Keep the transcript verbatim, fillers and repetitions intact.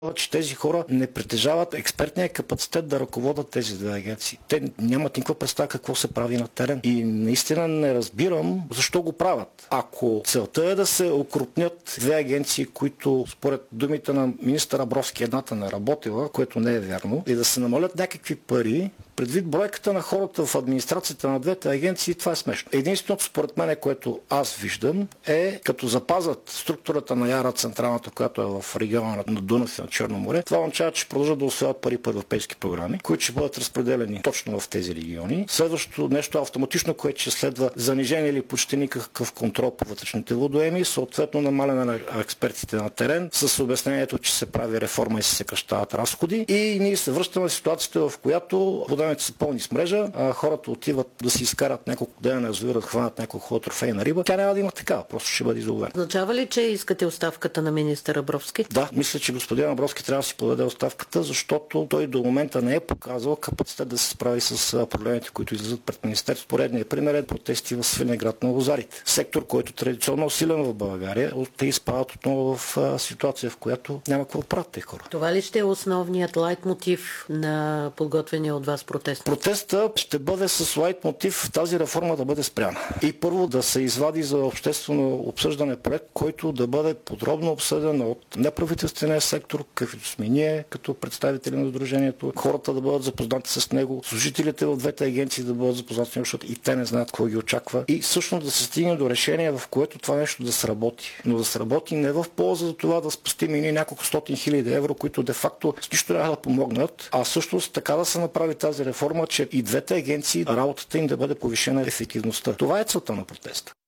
че тези хора не притежават експертния капацитет да ръководят тези две агенции. Те нямат никаква представа какво се прави на терен. И наистина не разбирам защо го правят. Ако целта е да се окрупнят две агенции, които според думите на министър Абровски едната не работила, което не е вярно, и да се намалят някакви пари, предвид бройката на хората в администрацията на двете агенции, това е смешно. Единственото според мен, което аз виждам, е като запазят структурата на Яра централната, която е в региона на Дунав и на Черно море, това означава, че продължат да усвояват пари по европейски програми, които ще бъдат разпределени точно в тези региони. Следващото нещо автоматично, което ще следва занижение или почти никакъв контрол по вътрешните водоеми, съответно намаляне на експертите на терен, с обяснението, че се прави реформа и се съкращават разходи. И ние се връщаме в ситуацията, в която водоемите са пълни с мрежа, а хората отиват да си изкарат няколко дена на язовира, да хванат няколко хубава трофейна риба. Тя няма да има такава, просто ще бъде изоловена. Означава ли, че искате оставката на министър Абровски? Да, мисля, че господин Абровски трябва да си подаде оставката, защото той до момента не е показал капацитет да се справи с проблемите, които излизат пред министерството. Поредният пример е протести в Свиленград на лозарите. Сектор, който традиционно е усилен в България, те изпадат отново в ситуация, в която няма какво правят тези хора. Това ли ще е основният лайтмотив на подготвения от вас протест? Протеста ще бъде с лайтмотив тази реформа да бъде спряна. И първо да се извади за обществено обсъждане проект, който да бъде подробно обсъден от неправителствения сектор, каквито сме ние, като представители на сдружението, хората да бъдат запознати с него, служителите в двете агенции да бъдат запознати с него, защото и те не знаят какво ги очаква. И всъщност да се стигне до решение, в което това нещо да сработи. Но да сработи не в полза за това да спастим и няколко стотин хиляди евро, които де-факто с нищо няма да помогнат, а всъщност така да се направи тази реформа, че и двете агенции работата им да бъде повишена ефективността. Това е целта на протеста.